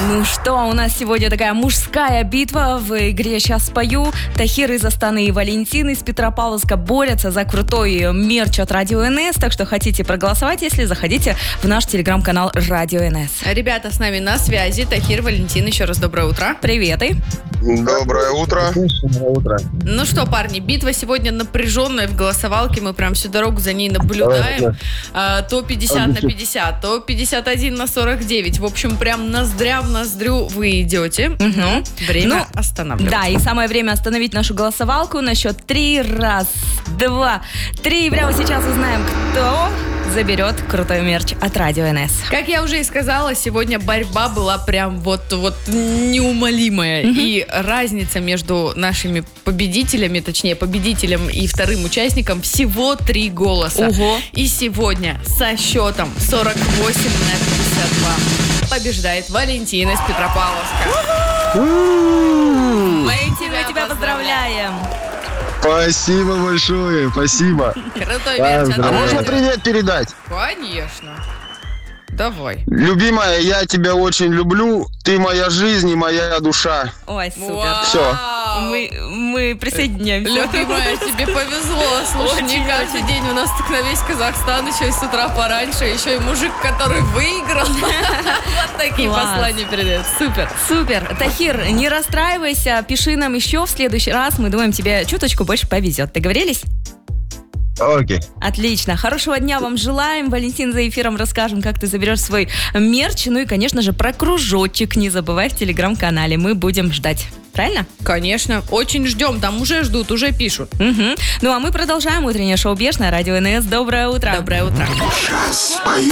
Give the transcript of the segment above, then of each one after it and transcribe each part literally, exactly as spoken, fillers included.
Ну что, у нас сегодня такая мужская битва в игре «Сейчас спою». Тахир из Астаны и Валентин из Петропавловска борются за крутой мерч от Радио эн эс. Так что хотите проголосовать, если заходите в наш телеграм-канал Радио эн эс. Ребята, с нами на связи. Тахир, Валентин, еще раз доброе утро. Приветы. Доброе утро. Доброе утро. Ну что, парни, битва сегодня напряженная в голосовалке. Мы прям всю дорогу за ней наблюдаем. А, то пятьдесят на пятьдесят, то пятьдесят один на сорок девять. В общем, прям ноздря в ноздрю вы идете. Угу. Время ну, останавливать. Да, и самое время остановить нашу голосовалку на счет три. Раз, два, три. И прямо сейчас узнаем, кто заберет крутой мерч от Радио эн эс. Как я уже и сказала, сегодня борьба была прям вот, вот неумолимая. Mm-hmm. И разница между нашими победителями, точнее, победителем и вторым участником всего три голоса. Ого. И сегодня со счетом сорок восемь на пятьдесят два побеждает Валентин из Петропавловска. Мы тебя, тебя поздравляем. Спасибо большое, спасибо. Крутой мерч. А можно привет передать? Конечно. Давай. Любимая, я тебя очень люблю. Ты моя жизнь и моя душа. Ой, супер. Вау. Все. Мы, мы присоединяемся. Любимая, тебе повезло. Слушай, не каждый день у нас так на весь Казахстан, еще и с утра пораньше, еще и мужик, который выиграл. Вот такие послания передает. Супер. Супер. Тахир, не расстраивайся, пиши нам еще в следующий раз. Мы думаем, тебе чуточку больше повезет. Договорились? Окей. Отлично. Хорошего дня вам желаем. Валентин, за эфиром расскажем, как ты заберешь свой мерч. Ну и, конечно же, про кружочек не забывай в телеграм-канале. Мы будем ждать. Правильно? Конечно. Очень ждем. Там уже ждут, уже пишут. Угу. Ну а мы продолжаем утреннее шоу «Беш» на Радио эн эс. Доброе утро. Доброе утро. Сейчас спою.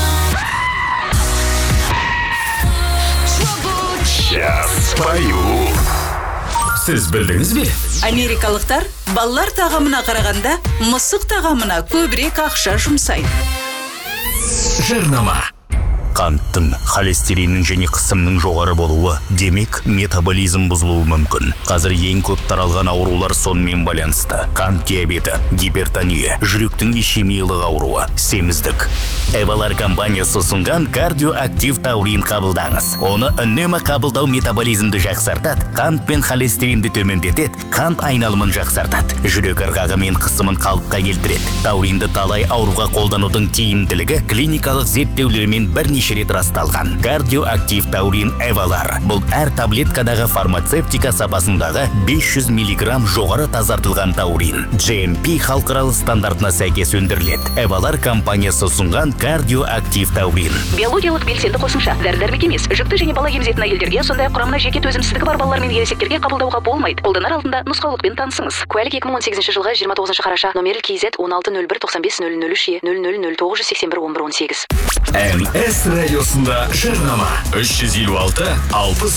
Сейчас спою. Сіз білдіңіз бе? Америкалықтар балалар тағамына қарағанда мысық тағамына көбірек ақша жұмсайды. Жарнама. Қанттың, холестериннің және қысымның жоғары болуы, демек метаболизм бұзылуы мүмкін. Қазір ең көп таралған аурулар сонымен байланысты. Қант диабеті, гипертония, жүректің ишемиялық ауруы, семіздік. Эвалар компаниясы ұсынған кардиоактив таурин қабылдаңыз. Оны үнемі қабылдау метаболизмді жақсартады, қант пен холестеринді төмендетеді, қант айналымын жақсартады, жүрек ырғағы мен қысымын қалыпқа келтіреді. Тауринді талай ауруға қолданудың тиімділігі клиникалық зерттеулермен бірнеше рет расталған. Кардиоактив таурин Эвалар. Бұл әр таблеткадағы фармацевтика сапасындағы бес жүз миллиграмм жоғары тазартылған таурин. джи эм пи халықаралық стандартына сәйкес өндіріледі. Эвалар компаниясы ұсынған кардиоактив таурин. Биологиялық белсенді қосымша, дәрі-дәрмек емес, жүкті және бала емізетін әйелдерге, сондай құрамына жеке төзімсіздігі бар балалар мен ересектерге қабылдауға болмайды. Қолданар алдында нұсқаулықпен танысыңыз. Куәлік екі мың он сегізінші жылғы жиырма тоғызыншы қараша, номері кейзет он алты нөл бір тоқсан бес нөл нөл үш нөл нөл нөл тоғыз жүз сексен бір он бір он сегіз. эн эс радиосында жарнама. үш жүз елу алты алпыс